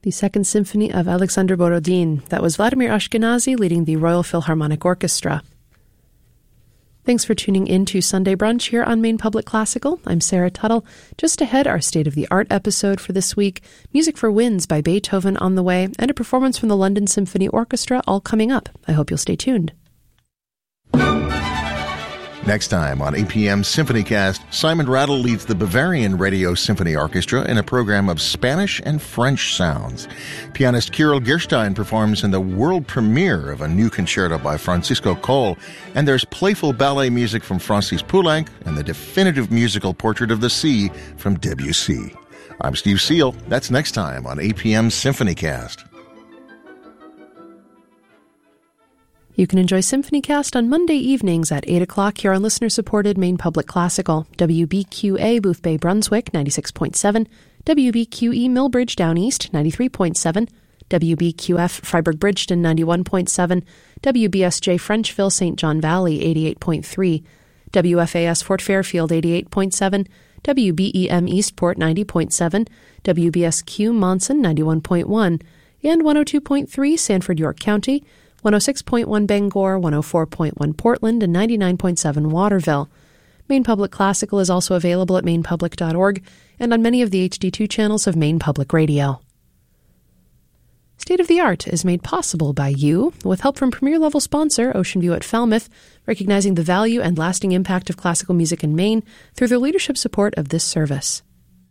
The Second Symphony of Alexander Borodin. That was Vladimir Ashkenazy leading the Royal Philharmonic Orchestra. Thanks for tuning in to Sunday Brunch here on Maine Public Classical. I'm Sarah Tuttle. Just ahead, our State of the Art episode for this week, Music for Winds by Beethoven on the way, and a performance from the London Symphony Orchestra all coming up. I hope you'll stay tuned. Next time on APM SymphonyCast, Simon Rattle leads the Bavarian Radio Symphony Orchestra in a program of Spanish and French sounds. Pianist Kirill Gerstein performs in the world premiere of a new concerto by Francisco Coll, and there's playful ballet music from Francis Poulenc and the definitive musical portrait of the sea from Debussy. I'm Steve Seal. That's next time on APM SymphonyCast. You can enjoy SymphonyCast on Monday evenings at 8 o'clock here on listener-supported Maine Public Classical, WBQA Boothbay Brunswick 96.7, WBQE Millbridge Down East 93.7, WBQF Freiburg Bridgeton 91.7, WBSJ Frenchville St. John Valley 88.3, WFAS Fort Fairfield 88.7, WBEM Eastport 90.7, WBSQ Monson 91.1, and 102.3 Sanford York County, 106.1 Bangor, 104.1 Portland, and 99.7 Waterville. Maine Public Classical is also available at mainepublic.org and on many of the HD2 channels of Maine Public Radio. State of the Art is made possible by you, with help from premier-level sponsor Ocean View at Falmouth, recognizing the value and lasting impact of classical music in Maine through their leadership support of this service.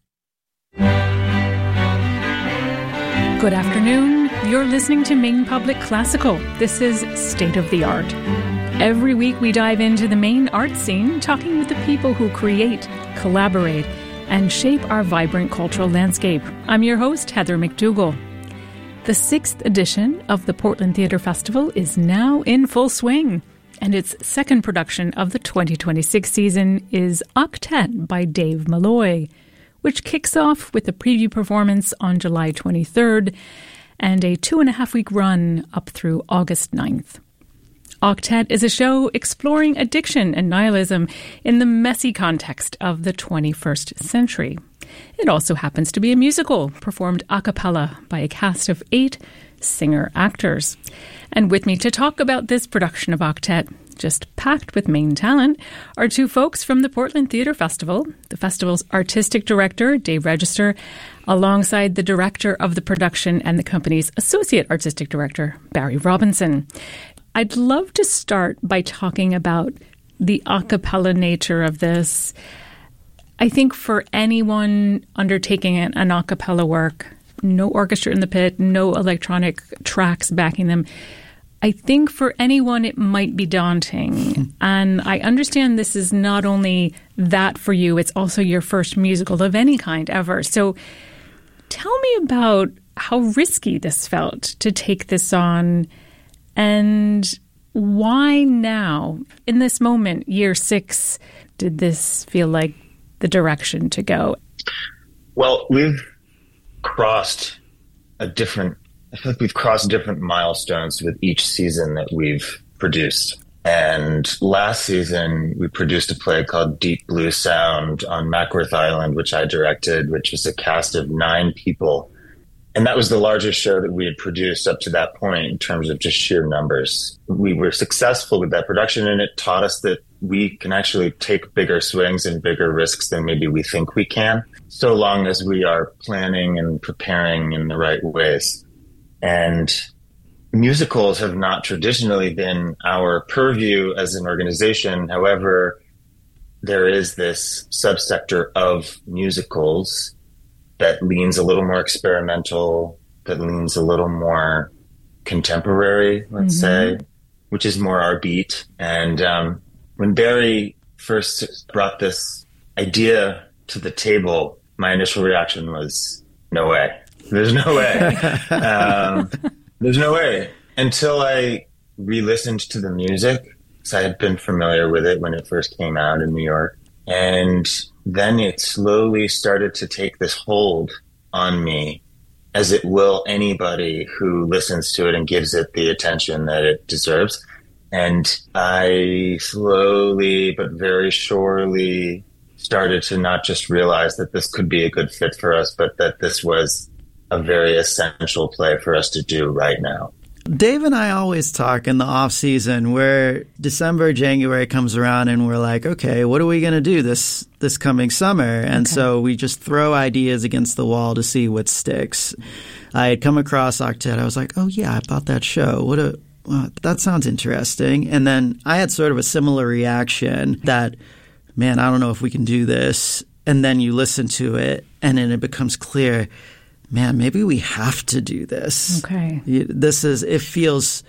Good afternoon. You're listening to Maine Public Classical. This is State of the Art. Every week we dive into the Maine art scene, talking with the people who create, collaborate, and shape our vibrant cultural landscape. I'm your host, Heather McDougall. The 6th edition of the Portland Theatre Festival is now in full swing, and its second production of the 2026 season is Octet by Dave Malloy, which kicks off with a preview performance on July 23rd and a 2.5-week run up through August 9th. Octet is a show exploring addiction and nihilism in the messy context of the 21st century. It also happens to be a musical performed a cappella by a cast of 8 singer-actors. And with me to talk about this production of Octet, just packed with Maine talent, are 2 folks from the Portland Theatre Festival, the festival's artistic director, Dave Register, alongside the director of the production and the company's associate artistic director, Barry Robinson. I'd love to start by talking about the a cappella nature of this. I think for anyone undertaking an a cappella work, no orchestra in the pit, no electronic tracks backing them, I think for anyone it might be daunting. And I understand this is not only that for you, it's also your first musical of any kind ever. So tell me about how risky this felt to take this on, and why now, in this moment, year 6, did this feel like the direction to go? Well, we've crossed I feel like we've crossed different milestones with each season that we've produced. And last season, we produced a play called Deep Blue Sound on Mackworth Island, which I directed, which was a cast of 9 people. And that was the largest show that we had produced up to that point in terms of just sheer numbers. We were successful with that production, and it taught us that we can actually take bigger swings and bigger risks than maybe we think we can, so long as we are planning and preparing in the right ways. And musicals have not traditionally been our purview as an organization. However, there is this subsector of musicals that leans a little more experimental, that leans a little more contemporary, let's say, which is more our beat. And when Barry first brought this idea to the table, my initial reaction was, no way. There's no way. There's no way. Until I re-listened to the music, because I had been familiar with it when it first came out in New York. And then it slowly started to take this hold on me, as it will anybody who listens to it and gives it the attention that it deserves. And I slowly but very surely started to not just realize that this could be a good fit for us, but that this was a very essential play for us to do right now. Dave and I always talk in the off season where December, January comes around and we're like, okay, what are we going to do this coming summer? And so we just throw ideas against the wall to see what sticks. I had come across Octet. I was like, oh yeah, I bought that show. That sounds interesting. And then I had sort of a similar reaction that, man, I don't know if we can do this. And then you listen to it and then it becomes clear, man, maybe we have to do this. Okay. It feels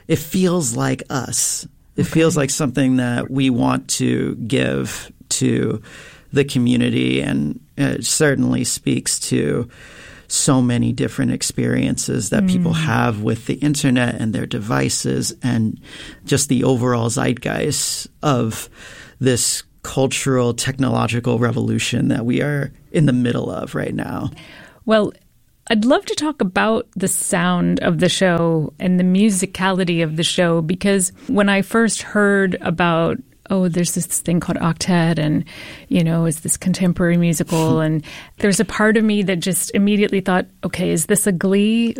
like us. It feels like something that we want to give to the community, and it certainly speaks to so many different experiences that people have with the internet and their devices and just the overall zeitgeist of this cultural, technological revolution that we are in the middle of right now. Well, I'd love to talk about the sound of the show and the musicality of the show, because when I first heard about, there's this thing called Octet and, it's this contemporary musical, and there's a part of me that just immediately thought, okay, is this a Glee?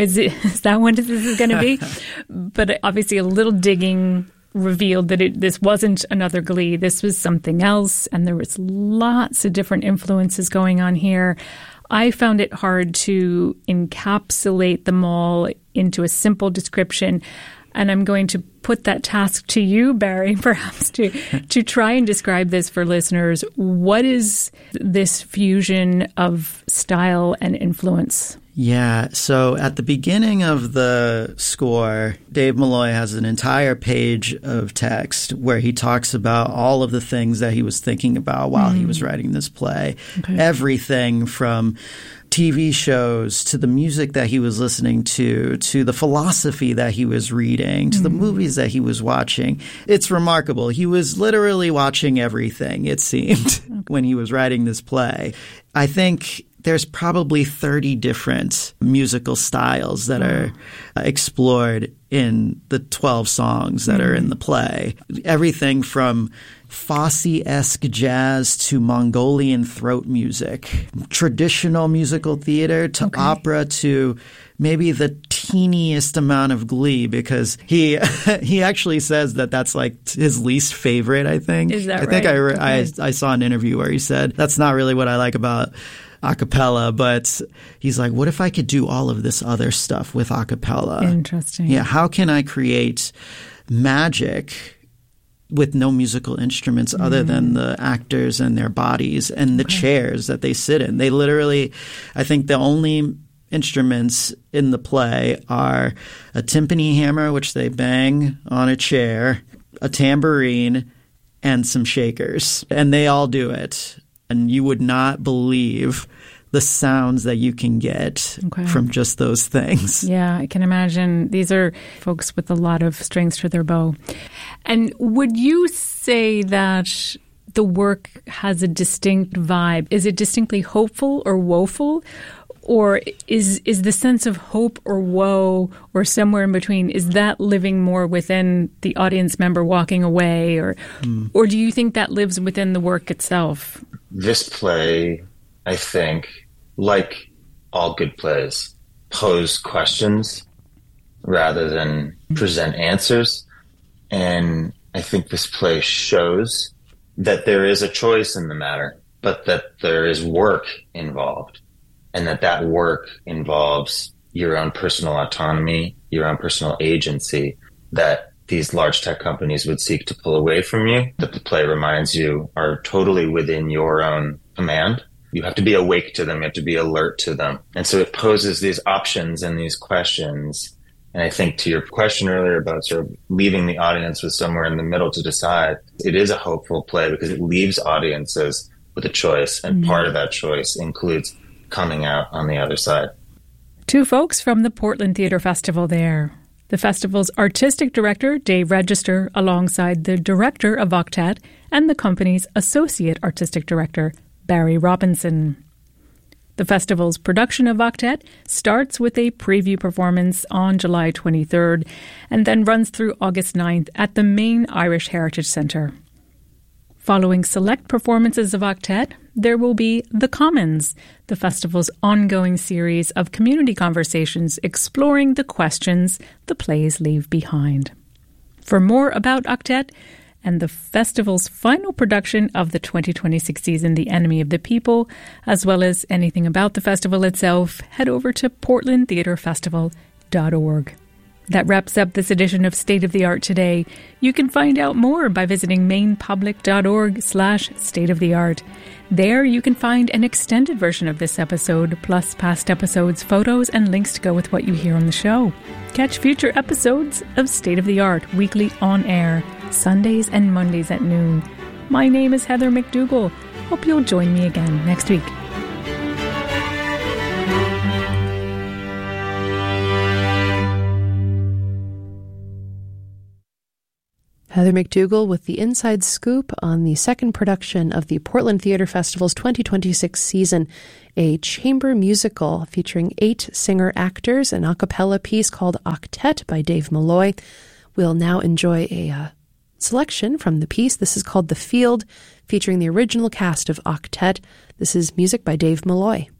Is that what this is going to be? But obviously a little digging revealed that this wasn't another Glee. This was something else, and there was lots of different influences going on here. I found it hard to encapsulate them all into a simple description. And I'm going to put that task to you, Barry, perhaps to try and describe this for listeners. What is this fusion of style and influence? Yeah, so at the beginning of the score, Dave Malloy has an entire page of text where he talks about all of the things that he was thinking about while he was writing this play. Okay. Everything from TV shows to the music that he was listening to the philosophy that he was reading, to the movies that he was watching. It's remarkable. He was literally watching everything, it seemed, when he was writing this play. I think there's probably 30 different musical styles that are explored in the 12 songs that are in the play. Everything from Fosse-esque jazz to Mongolian throat music, traditional musical theater to opera to maybe the teeniest amount of Glee, because he actually says that that's like his least favorite, I think. Is that right? I think I I saw an interview where he said that's not really what I like about a cappella, but he's like, what if I could do all of this other stuff with a cappella? Interesting. Yeah, how can I create magic with no musical instruments other than the actors and their bodies and the chairs that they sit in? They literally, I think the only instruments in the play are a timpani hammer, which they bang on a chair, a tambourine, and some shakers. And they all do it. And you would not believe the sounds that you can get from just those things. Yeah, I can imagine. These are folks with a lot of strings to their bow. And would you say that the work has a distinct vibe? Is it distinctly hopeful or woeful? Or is the sense of hope or woe or somewhere in between, is that living more within the audience member walking away? Or do you think that lives within the work itself? This play, I think, like all good plays, pose questions rather than present answers. And I think this play shows that there is a choice in the matter, but that there is work involved. And that work involves your own personal autonomy, your own personal agency that these large tech companies would seek to pull away from you, that the play reminds you are totally within your own command. You have to be awake to them. You have to be alert to them. And so it poses these options and these questions. And I think to your question earlier about sort of leaving the audience with somewhere in the middle to decide, it is a hopeful play because it leaves audiences with a choice. And part of that choice includes coming out on the other side. Two folks from the Portland Theatre Festival there. The festival's artistic director, Dave Register, alongside the director of Octet and the company's associate artistic director, Barry Robinson. The festival's production of Octet starts with a preview performance on July 23rd and then runs through August 9th at the Maine Irish Heritage Centre. Following select performances of Octet, there will be The Commons, the festival's ongoing series of community conversations exploring the questions the plays leave behind. For more about Octet and the festival's final production of the 2026 season, The Enemy of the People, as well as anything about the festival itself, head over to portlandtheatrefestival.org. That wraps up this edition of State of the Art Today. You can find out more by visiting mainpublic.org/stateoftheart. There you can find an extended version of this episode, plus past episodes, photos, and links to go with what you hear on the show. Catch future episodes of State of the Art weekly on air, Sundays and Mondays at noon. My name is Heather McDougall. Hope you'll join me again next week. Heather McDougall with the inside scoop on the second production of the Portland Theatre Festival's 2026 season, a chamber musical featuring 8 singer-actors, an a cappella piece called Octet by Dave Malloy. We'll now enjoy a selection from the piece. This is called The Field, featuring the original cast of Octet. This is music by Dave Malloy.